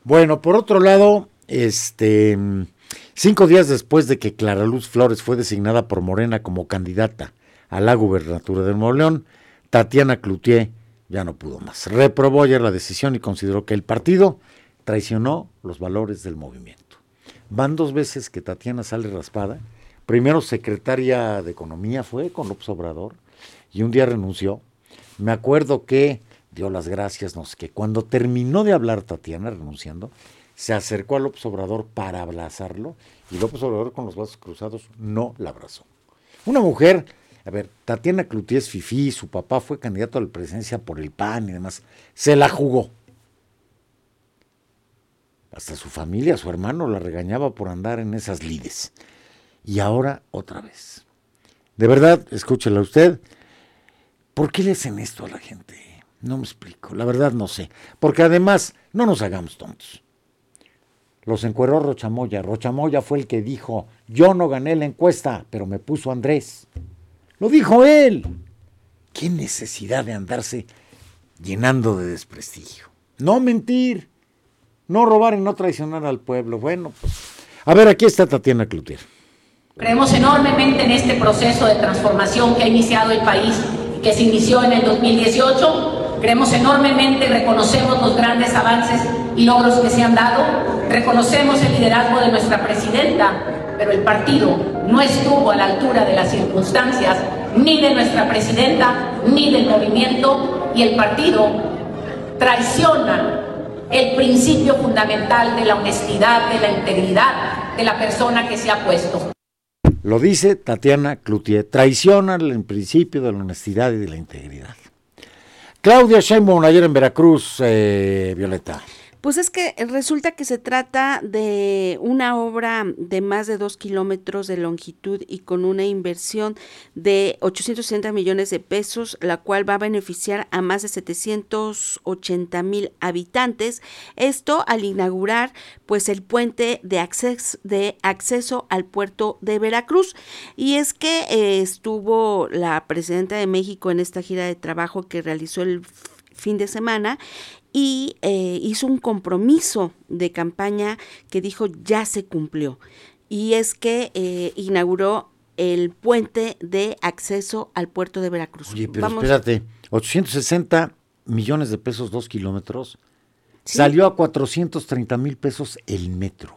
Bueno, por otro lado, 5 días después de que Clara Luz Flores fue designada por Morena como candidata a la gubernatura de Nuevo León, Tatiana Cloutier ya no pudo más. Reprobó ayer la decisión y consideró que el partido traicionó los valores del movimiento. Van 2 veces que Tatiana sale raspada. Primero secretaria de Economía fue con López Obrador y un día renunció. Me acuerdo que dio las gracias, no sé qué. Cuando terminó de hablar Tatiana renunciando, se acercó a López Obrador para abrazarlo y López Obrador con los brazos cruzados no la abrazó. Una mujer, a ver, Tatiana Cloutier es fifí, su papá fue candidato a la presidencia por el PAN y demás, se la jugó. Hasta su familia, su hermano la regañaba por andar en esas lides. Y ahora otra vez. De verdad, escúchela usted, ¿por qué le hacen esto a la gente? No me explico, la verdad no sé. Porque además, no nos hagamos tontos. Los encueró Rochamoya. Rochamoya fue el que dijo, yo no gané la encuesta, pero me puso Andrés. Lo dijo él. ¿Qué necesidad de andarse llenando de desprestigio? No mentir, no robar y no traicionar al pueblo. Bueno, pues, a ver, aquí está Tatiana Cloutier. Creemos enormemente en este proceso de transformación que ha iniciado el país y que se inició en el 2018. Creemos enormemente, reconocemos los grandes avances y logros que se han dado, reconocemos el liderazgo de nuestra presidenta, pero el partido no estuvo a la altura de las circunstancias, ni de nuestra presidenta, ni del movimiento, y el partido traiciona el principio fundamental de la honestidad, de la integridad de la persona que se ha puesto. Lo dice Tatiana Cloutier, traiciona el principio de la honestidad y de la integridad. Claudia Sheinbaum ayer en Veracruz, Violeta. Pues es que resulta que se trata de una obra de más de 2 kilómetros de longitud y con una inversión de 860 millones de pesos, la cual va a beneficiar a más de 780,000 habitantes. Esto al inaugurar pues el puente de acceso al puerto de Veracruz. Y es que estuvo la presidenta de México en esta gira de trabajo que realizó el fin de semana y hizo un compromiso de campaña que dijo ya se cumplió, y es que inauguró el puente de acceso al puerto de Veracruz. Oye, pero espérate, 860 millones de pesos, 2 kilómetros, ¿sí? Salió a 430,000 pesos el metro.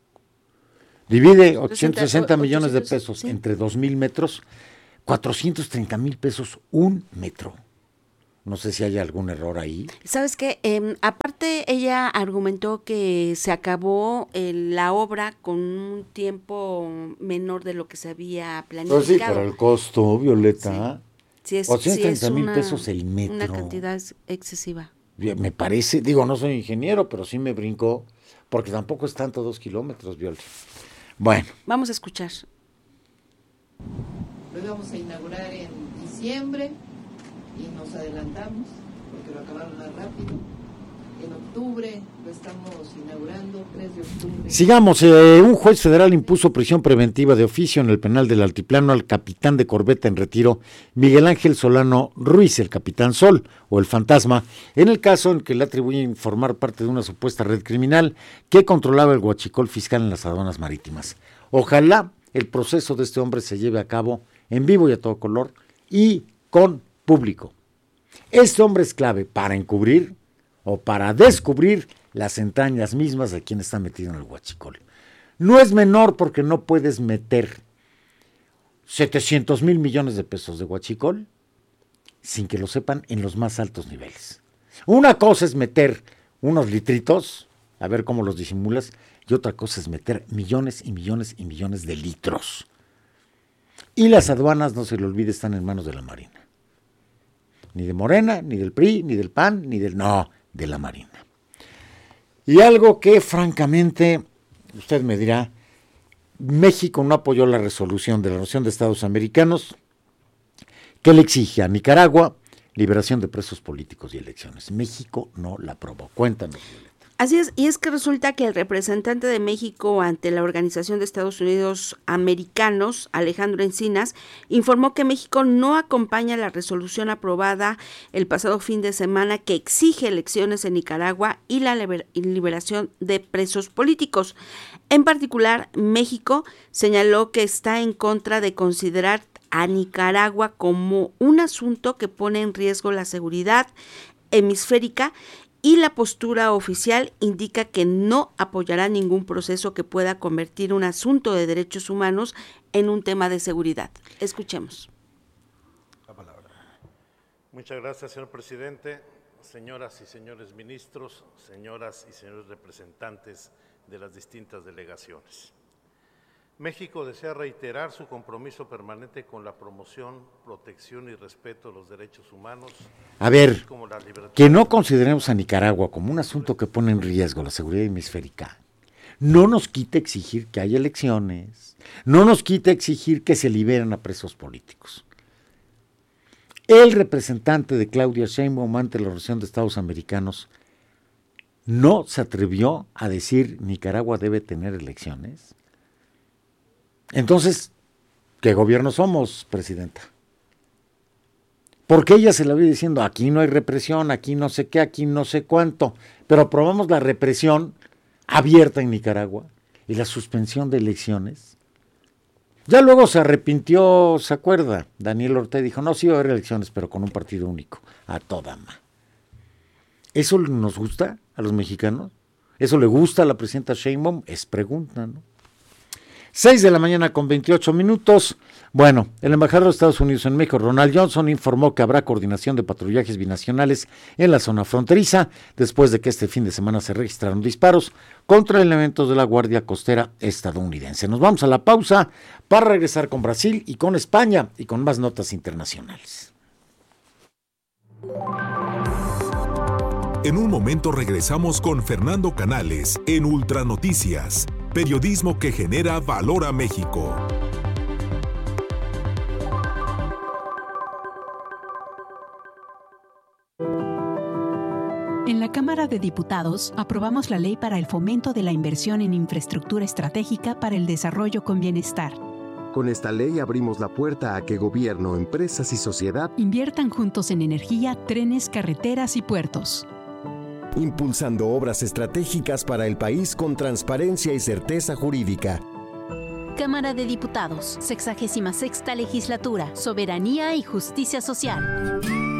Divide 860 millones de pesos, ¿sí?, entre 2,000 metros, 430,000 pesos un metro. No sé si hay algún error ahí. ¿Sabes qué? Aparte, ella argumentó que se acabó la obra con un tiempo menor de lo que se había planificado. Pues sí, pero el costo, Violeta. Sí, sí 830,000 pesos el metro. Una cantidad excesiva. Me parece, digo, no soy ingeniero, pero sí me brincó, porque tampoco es tanto 2 kilómetros, Violeta. Bueno. Vamos a escuchar. Lo íbamos a inaugurar en diciembre. Y nos adelantamos porque lo acabaron más rápido. En octubre lo estamos inaugurando, 3 de octubre. Sigamos, un juez federal impuso prisión preventiva de oficio en el penal del Altiplano al capitán de corbeta en retiro, Miguel Ángel Solano Ruiz, el Capitán Sol, o el Fantasma, en el caso en que le atribuyen formar parte de una supuesta red criminal que controlaba el huachicol fiscal en las aduanas marítimas. Ojalá el proceso de este hombre se lleve a cabo en vivo y a todo color y con público. Este hombre es clave para encubrir o para descubrir las entrañas mismas de quien está metido en el huachicol. No es menor porque no puedes meter 700,000 millones de pesos de huachicol sin que lo sepan en los más altos niveles. Una cosa es meter unos litritos, a ver cómo los disimulas, y otra cosa es meter millones y millones y millones de litros. Y las aduanas, no se le olvide, están en manos de la Marina. Ni de Morena, ni del PRI, ni del PAN, no, de la Marina. Y algo que francamente, usted me dirá, México no apoyó la resolución de la Organización de Estados Americanos que le exige a Nicaragua liberación de presos políticos y elecciones. México no la aprobó. Cuéntanos, Violeta. Así es, y es que resulta que el representante de México ante la Organización de Estados Unidos Americanos, Alejandro Encinas, informó que México no acompaña la resolución aprobada el pasado fin de semana que exige elecciones en Nicaragua y la liberación de presos políticos. En particular, México señaló que está en contra de considerar a Nicaragua como un asunto que pone en riesgo la seguridad hemisférica, y la postura oficial indica que no apoyará ningún proceso que pueda convertir un asunto de derechos humanos en un tema de seguridad. Escuchemos. La palabra. Muchas gracias, señor presidente. Señoras y señores ministros, señoras y señores representantes de las distintas delegaciones. México desea reiterar su compromiso permanente con la promoción, protección y respeto de los derechos humanos. A ver, que no consideremos a Nicaragua como un asunto que pone en riesgo la seguridad hemisférica, no nos quita exigir que haya elecciones, no nos quita exigir que se liberen a presos políticos. El representante de Claudia Sheinbaum ante la Organización de Estados Americanos no se atrevió a decir Nicaragua debe tener elecciones. Entonces, ¿qué gobierno somos, presidenta? Porque ella se la vive diciendo, aquí no hay represión, aquí no sé qué, aquí no sé cuánto, pero aprobamos la represión abierta en Nicaragua y la suspensión de elecciones. Ya luego se arrepintió, ¿se acuerda? Daniel Ortega dijo, no, sí va a haber elecciones, pero con un partido único, a toda ma. ¿Eso nos gusta a los mexicanos? ¿Eso le gusta a la presidenta Sheinbaum? Es pregunta, ¿no? 6:28 a.m. Bueno, el embajador de Estados Unidos en México, Ronald Johnson, informó que habrá coordinación de patrullajes binacionales en la zona fronteriza, después de que este fin de semana se registraron disparos contra elementos de la Guardia Costera estadounidense. Nos vamos a la pausa para regresar con Brasil y con España y con más notas internacionales. En un momento regresamos con Fernando Canales en Ultranoticias. Periodismo que genera valor a México. En la Cámara de Diputados aprobamos la ley para el fomento de la inversión en infraestructura estratégica para el desarrollo con bienestar. Con esta ley abrimos la puerta a que gobierno, empresas y sociedad inviertan juntos en energía, trenes, carreteras y puertos. Impulsando obras estratégicas para el país con transparencia y certeza jurídica. Cámara de Diputados, 66ª Legislatura, Soberanía y Justicia Social.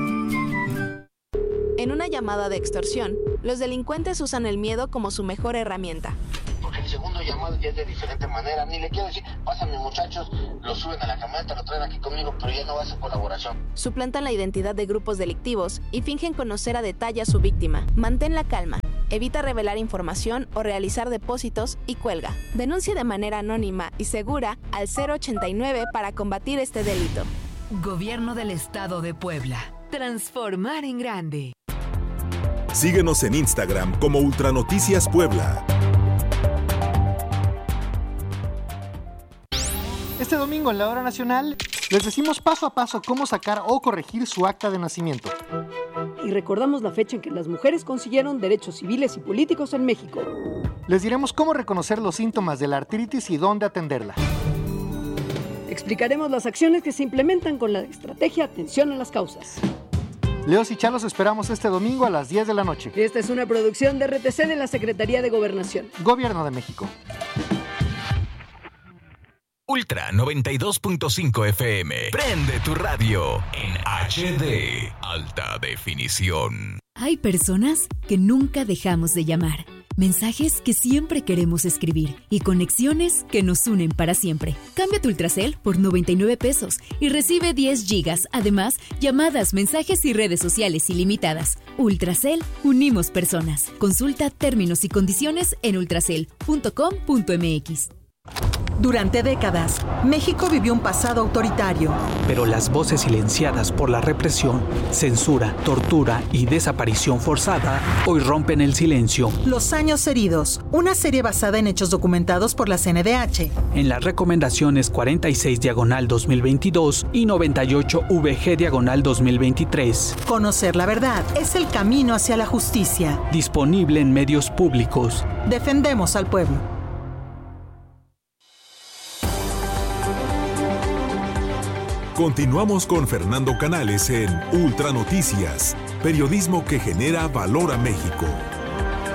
En una llamada de extorsión, los delincuentes usan el miedo como su mejor herramienta. Porque el segundo llamado ya es de diferente manera. Ni le quiero decir, pásame muchachos, lo suben a la camioneta, lo traen aquí conmigo, pero ya no va a ser colaboración. Suplantan la identidad de grupos delictivos y fingen conocer a detalle a su víctima. Mantén la calma, evita revelar información o realizar depósitos y cuelga. Denuncia de manera anónima y segura al 089 para combatir este delito. Gobierno del Estado de Puebla. Transformar en grande. Síguenos en Instagram como Ultranoticias Puebla. Este domingo en la Hora Nacional les decimos paso a paso cómo sacar o corregir su acta de nacimiento. Y recordamos la fecha en que las mujeres consiguieron derechos civiles y políticos en México. Les diremos cómo reconocer los síntomas de la artritis y dónde atenderla. Explicaremos las acciones que se implementan con la estrategia Atención a las Causas. Leos y Chalos esperamos este domingo a las 10 de la noche. Esta es una producción de RTC de la Secretaría de Gobernación. Gobierno de México. Ultra 92.5 FM. Prende tu radio en HD. Alta definición. Hay personas que nunca dejamos de llamar. Mensajes que siempre queremos escribir y conexiones que nos unen para siempre. Cambia tu Ultracel por 99 pesos y recibe 10 gigas. Además, llamadas, mensajes y redes sociales ilimitadas. Ultracel, unimos personas. Consulta términos y condiciones en ultracel.com.mx. Durante décadas, México vivió un pasado autoritario. Pero las voces silenciadas por la represión, censura, tortura y desaparición forzada hoy rompen el silencio. Los años heridos, una serie basada en hechos documentados por la CNDH. En las recomendaciones 46/2022 y 98VG/2023. Conocer la verdad es el camino hacia la justicia. Disponible en medios públicos. Defendemos al pueblo. Continuamos con Fernando Canales en Ultranoticias, periodismo que genera valor a México.